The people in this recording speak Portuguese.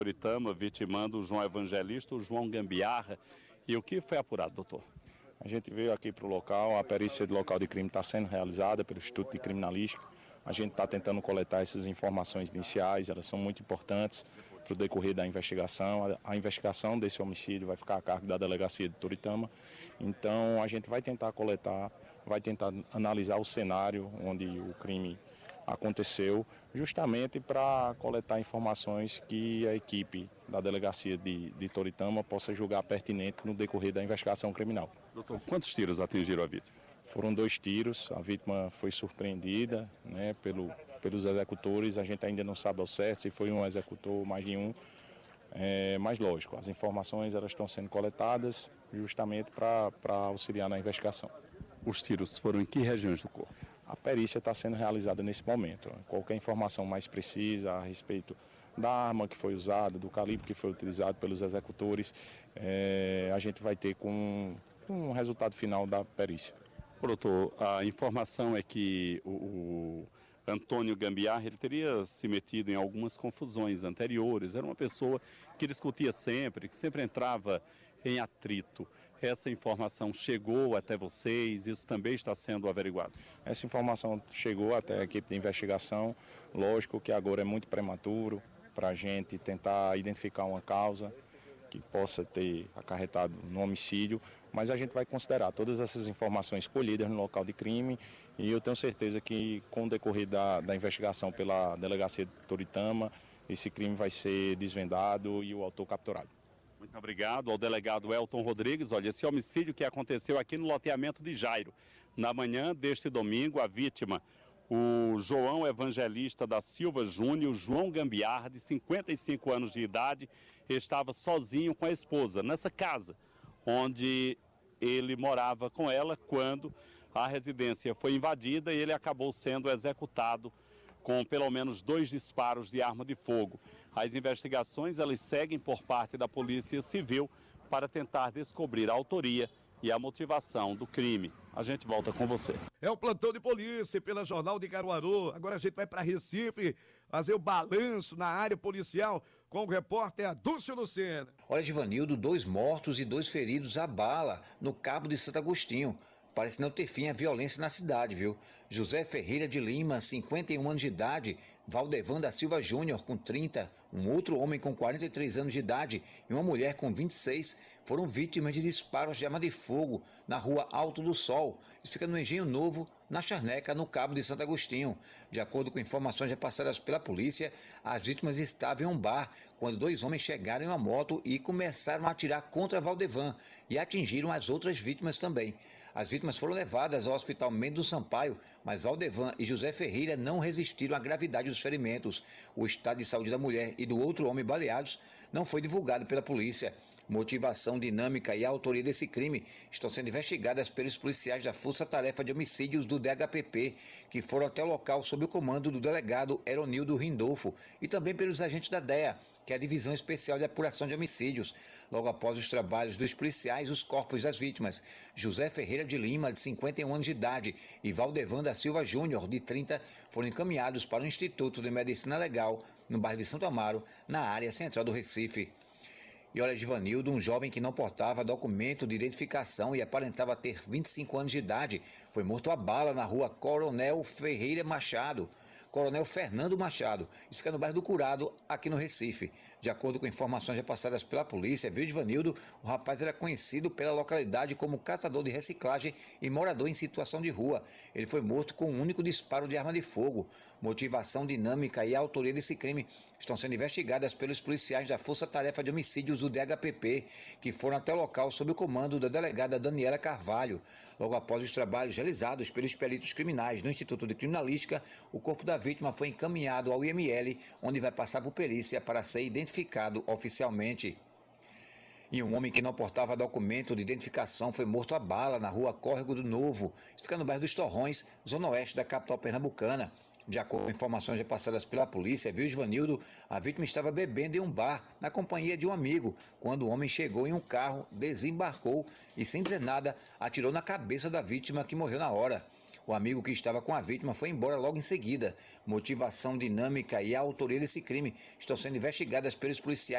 Toritama, vitimando o João Evangelista, o João Gambiarra. E o que foi apurado, doutor? A gente veio aqui para o local, a perícia do local de crime está sendo realizada pelo Instituto de Criminalística. A gente está tentando coletar essas informações iniciais, elas são muito importantes para o decorrer da investigação. A investigação desse homicídio vai ficar a cargo da delegacia de Toritama. Então a gente vai tentar coletar, vai tentar analisar o cenário onde o crime aconteceu, justamente para coletar informações que a equipe da delegacia de Toritama possa julgar pertinente no decorrer da investigação criminal. Doutor, quantos tiros atingiram a vítima? Foram 2 tiros, a vítima foi surpreendida, né, pelos executores. A gente ainda não sabe ao certo se foi um executor ou mais de um, mas lógico, as informações elas estão sendo coletadas justamente para auxiliar na investigação. Os tiros foram em que regiões do corpo? A perícia está sendo realizada nesse momento. Qualquer informação mais precisa a respeito da arma que foi usada, do calibre que foi utilizado pelos executores, a gente vai ter com um resultado final da perícia. Doutor, a informação é que o Antônio Gambiarra ele teria se metido em algumas confusões anteriores. Era uma pessoa que discutia sempre, que sempre entrava em atrito. Essa informação chegou até vocês? Isso também está sendo averiguado? Essa informação chegou até a equipe de investigação. Lógico que agora é muito prematuro para a gente tentar identificar uma causa que possa ter acarretado no homicídio, mas a gente vai considerar todas essas informações colhidas no local de crime e eu tenho certeza que com o decorrer da investigação pela delegacia de Toritama, esse crime vai ser desvendado e o autor capturado. Muito obrigado ao delegado Elton Rodrigues. Olha, esse homicídio que aconteceu aqui no loteamento de Jairo. Na manhã deste domingo, a vítima, o João Evangelista da Silva Júnior, João Gambiarra, de 55 anos de idade, estava sozinho com a esposa nessa casa, onde ele morava com ela quando a residência foi invadida e ele acabou sendo executado com pelo menos 2 disparos de arma de fogo. As investigações elas seguem por parte da Polícia Civil para tentar descobrir a autoria e a motivação do crime. A gente volta com você. É o plantão de polícia pela Jornal de Caruaru. Agora a gente vai para Recife fazer o balanço na área policial com o repórter Adúcio Lucena. Olha, Givanildo, 2 mortos e 2 feridos à bala no Cabo de Santo Agostinho. Parece não ter fim a violência na cidade, viu? José Ferreira de Lima, 51 anos de idade, Valdevan da Silva Júnior, com 30, um outro homem com 43 anos de idade e uma mulher com 26 foram vítimas de disparos de arma de fogo na rua Alto do Sol. Isso fica no Engenho Novo, na Charneca, no Cabo de Santo Agostinho. De acordo com informações repassadas pela polícia, as vítimas estavam em um bar quando 2 homens chegaram em uma moto e começaram a atirar contra Valdevan e atingiram as outras vítimas também. As vítimas foram levadas ao Hospital Mendes Sampaio, mas Valdevan e José Ferreira não resistiram à gravidade dos ferimentos. O estado de saúde da mulher e do outro homem baleados não foi divulgado pela polícia. Motivação, dinâmica e a autoria desse crime estão sendo investigadas pelos policiais da Força Tarefa de Homicídios do DHPP, que foram até o local sob o comando do delegado Eronildo Rindolfo, e também pelos agentes da DEA, que é a Divisão Especial de Apuração de Homicídios. Logo após os trabalhos dos policiais, os corpos das vítimas, José Ferreira de Lima, de 51 anos de idade, e Valdevan da Silva Júnior, de 30, foram encaminhados para o Instituto de Medicina Legal, no bairro de Santo Amaro, na área central do Recife. E olha, Givanildo, um jovem que não portava documento de identificação e aparentava ter 25 anos de idade, foi morto a bala na rua Coronel Ferreira Machado. Coronel Fernando Machado. Isso fica no bairro do Curado, aqui no Recife. De acordo com informações repassadas pela polícia, viu, Givanildo, o rapaz era conhecido pela localidade como catador de reciclagem e morador em situação de rua. Ele foi morto com um único disparo de arma de fogo. Motivação, dinâmica e a autoria desse crime estão sendo investigadas pelos policiais da Força Tarefa de Homicídios do DHPP, que foram até o local sob o comando da delegada Daniela Carvalho. Logo após os trabalhos realizados pelos peritos criminais do Instituto de Criminalística, o corpo da vítima foi encaminhado ao IML, onde vai passar por perícia para ser identificado oficialmente. E um homem que não portava documento de identificação foi morto a bala na rua Córrego do Novo, fica no bairro dos Torrões, zona oeste da capital pernambucana. De acordo com informações repassadas pela polícia, viu, Givanildo, a vítima estava bebendo em um bar, na companhia de um amigo, quando o homem chegou em um carro, desembarcou e, sem dizer nada, atirou na cabeça da vítima, que morreu na hora. O amigo que estava com a vítima foi embora logo em seguida. Motivação, dinâmica e a autoria desse crime estão sendo investigadas pelos policiais